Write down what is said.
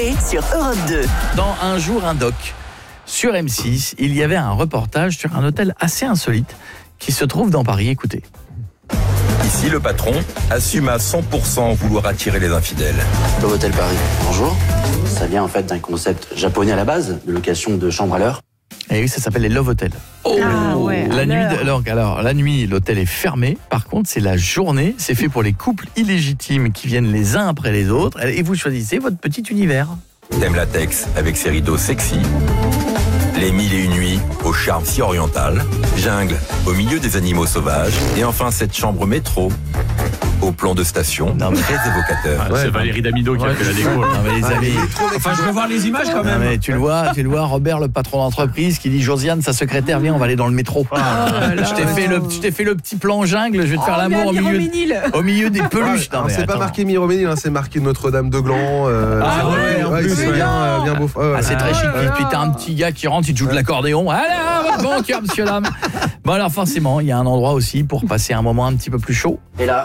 Coé sur Europe 2. Dans Un jour, un doc, sur M6, il y avait un reportage sur un hôtel assez insolite qui se trouve dans Paris. Écoutez. Ici, le patron assume à 100% vouloir attirer les infidèles. Novotel Paris, bonjour. Ça vient en fait d'un concept japonais à la base, de location de chambres à l'heure. Et oui, ça s'appelle les Love Hotels. La nuit, l'hôtel est fermé. Par contre, c'est la journée. C'est fait pour les couples illégitimes qui viennent les uns après les autres. Et vous choisissez votre petit univers. Thème latex avec ses rideaux sexy. Les 1001 nuits au charme si oriental. Jungle au milieu des animaux sauvages. Et enfin, cette chambre métro au plan de station. Non, mais très évocateur. C'est Valérie Damido qui a fait la déco. Non, mais les amis. Enfin, je veux voir les images quand Non, même. mais tu le vois, Robert, le patron d'entreprise, qui dit Josiane, sa secrétaire, viens, on va aller dans le métro. Je t'ai fait le petit plan jungle, je vais te faire l'amour au milieu des peluches. Non, mais c'est pas attends. marqué Miroménil, c'est marqué Notre-Dame de Gland. C'est bien beau. C'est très chic. Puis t'as un petit gars qui rentre, il te joue de l'accordéon. Allez, bon cœur, monsieur dame. Bon alors forcément, il y a un endroit aussi pour passer un moment un petit peu plus chaud. Et là,